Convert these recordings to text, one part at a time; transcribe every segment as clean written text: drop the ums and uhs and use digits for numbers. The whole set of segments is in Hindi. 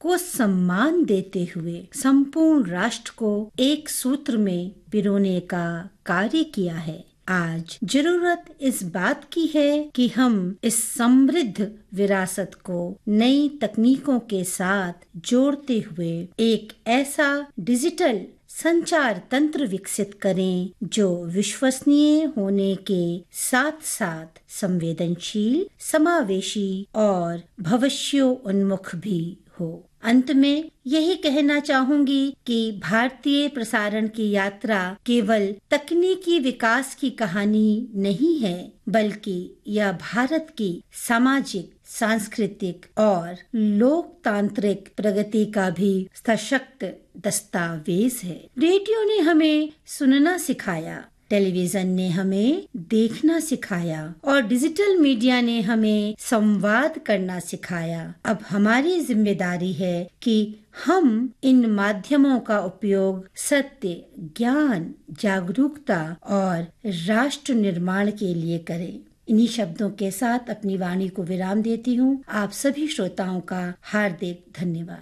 को सम्मान देते हुए संपूर्ण राष्ट्र को एक सूत्र में पिरोने का कार्य किया है। आज जरूरत इस बात की है कि हम इस समृद्ध विरासत को नई तकनीकों के साथ जोड़ते हुए एक ऐसा डिजिटल संचार तंत्र विकसित करें जो विश्वसनीय होने के साथ साथ संवेदनशील, समावेशी और भविष्योन्मुख भी हो। अंत में यही कहना चाहूंगी कि भारतीय प्रसारण की यात्रा केवल तकनीकी विकास की कहानी नहीं है, बल्कि यह भारत की सामाजिक, सांस्कृतिक और लोकतांत्रिक प्रगति का भी सशक्त दस्तावेज है। रेडियो ने हमें सुनना सिखाया, टेलीविजन ने हमें देखना सिखाया और डिजिटल मीडिया ने हमें संवाद करना सिखाया। अब हमारी जिम्मेदारी है कि हम इन माध्यमों का उपयोग सत्य, ज्ञान, जागरूकता और राष्ट्र निर्माण के लिए करें। इन्हीं शब्दों के साथ अपनी वाणी को विराम देती हूँ। आप सभी श्रोताओं का हार्दिक धन्यवाद।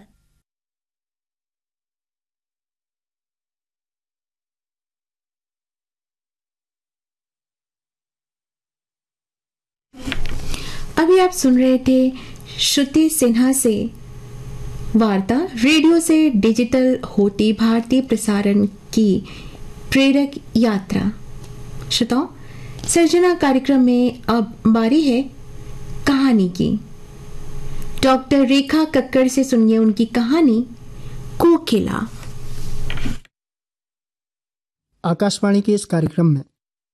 अभी आप सुन रहे थे श्रुति सिन्हा से वार्ता रेडियो से डिजिटल होती भारतीय प्रसारण की प्रेरक यात्रा। श्रोताओं, सर्जना कार्यक्रम में अब बारी है कहानी की। डॉक्टर रेखा कक्कड़ से सुनिए उनकी कहानी कोकिला। आकाशवाणी के इस कार्यक्रम में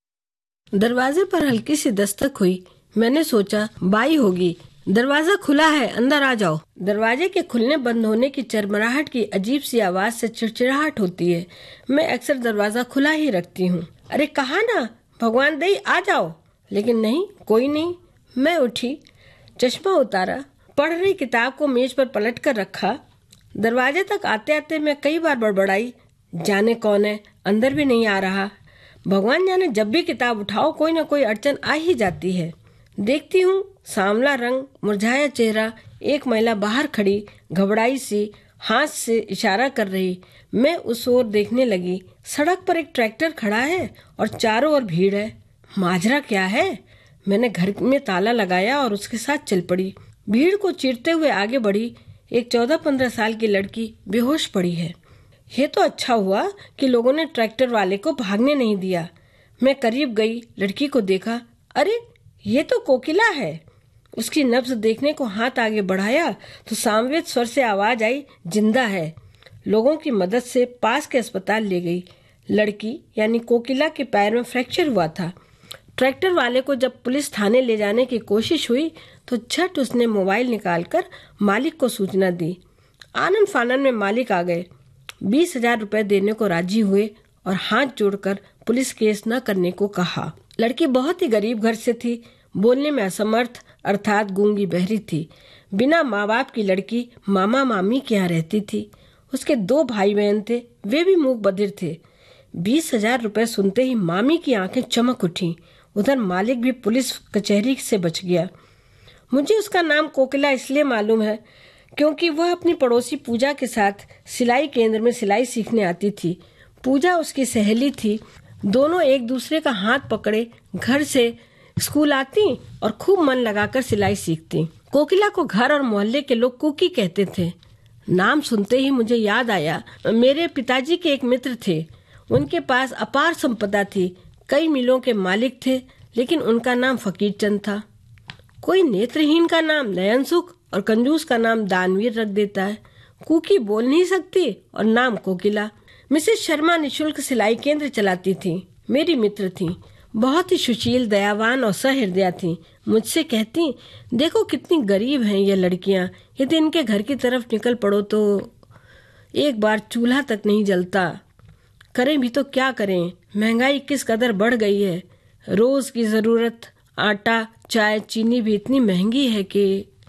दरवाजे पर हल्की सी दस्तक हुई। मैंने सोचा बाई होगी। दरवाजा खुला है, अंदर आ जाओ। दरवाजे के खुलने बंद होने की चरमराहट की अजीब सी आवाज से चिड़चिड़ाहट होती है। मैं अक्सर दरवाजा खुला ही रखती हूँ। अरे कहा ना, भगवान दई आ जाओ, लेकिन नहीं, कोई नहीं। मैं उठी, चश्मा उतारा, पढ़ रही किताब को मेज पर पलट कर रखा। दरवाजे तक आते आते मैं कई बार बड़बड़ाई, जाने कौन है, अंदर भी नहीं आ रहा। भगवान जाने, जब भी किताब उठाओ कोई न कोई अड़चन आ ही जाती है। देखती हूँ, सांवला रंग, मुरझाया चेहरा, एक महिला बाहर खड़ी, घबराई सी, हाथ से इशारा कर रही। मैं उस ओर देखने लगी। सड़क पर एक ट्रैक्टर खड़ा है और चारों ओर भीड़ है। माजरा क्या है? मैंने घर में ताला लगाया और उसके साथ चल पड़ी। भीड़ को चीरते हुए आगे बढ़ी। एक 14-15 साल की लड़की बेहोश पड़ी है। ये तो अच्छा हुआ कि लोगों ने ट्रैक्टर वाले को भागने नहीं दिया। मैं करीब गई, लड़की को देखा। अरे ये तो कोकिला है। उसकी नब्ज देखने को हाथ आगे बढ़ाया तो सामवेद स्वर से आवाज आई, जिंदा है। लोगों की मदद से पास के अस्पताल ले गई। लड़की यानी कोकिला के पैर में फ्रैक्चर हुआ था। ट्रैक्टर वाले को जब पुलिस थाने ले जाने की कोशिश हुई तो झट उसने मोबाइल निकालकर मालिक को सूचना दी। आनन फानन में मालिक आ गए। 20,000 रुपए देने को राजी हुए और हाथ जोड़कर पुलिस केस न करने को कहा। लड़की बहुत ही गरीब घर से थी, बोलने में असमर्थ अर्थात गूंगी बहरी थी। बिना माँ बाप की लड़की मामा मामी के यहाँ रहती थी। उसके 2 भाई बहन थे, वे भी मूक बधिर थे। 20,000 रुपए सुनते ही मामी की आंखें चमक उठी। उधर मालिक भी पुलिस कचहरी से बच गया। मुझे उसका नाम कोकिला इसलिए मालूम है क्योंकि वह अपनी पड़ोसी पूजा के साथ सिलाई केंद्र में सिलाई सीखने आती थी। पूजा उसकी सहेली थी। दोनों एक दूसरे का हाथ पकड़े घर से स्कूल आती और खूब मन लगाकर सिलाई सीखती। कोकिला को घर और मोहल्ले के लोग कुकी कहते थे। नाम सुनते ही मुझे याद आया, मेरे पिताजी के एक मित्र थे। उनके पास अपार संपदा थी। कई मिलों के मालिक थे, लेकिन उनका नाम फकीर चंद था। कोई नेत्रहीन का नाम नयन सुख और कंजूस का नाम दानवीर रख देता है। कुकी बोल नहीं सकती और नाम कोकिला। मिसेस शर्मा निशुल्क सिलाई केंद्र चलाती थी। मेरी मित्र थी, बहुत ही सुशील, दयावान और सहृदया थी। मुझसे कहती, देखो कितनी गरीब हैं ये लड़कियां, यदि इनके घर की तरफ निकल पड़ो तो एक बार चूल्हा तक नहीं जलता। करें भी तो क्या करें, महंगाई किस कदर बढ़ गई है। रोज की जरूरत आटा, चाय, चीनी भी इतनी महंगी है कि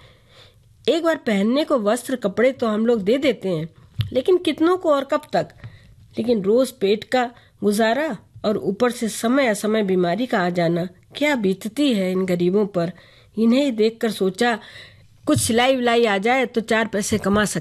एक बार पहनने को वस्त्र कपड़े तो हम लोग दे देते हैं, लेकिन कितनों को और कब तक। लेकिन रोज पेट का गुजारा और ऊपर से समय असमय बीमारी का आ जाना, क्या बीतती है इन गरीबों पर। इन्हें देखकर सोचा कुछ सिलाई विलाई आ जाए तो 4 पैसे कमा सकते।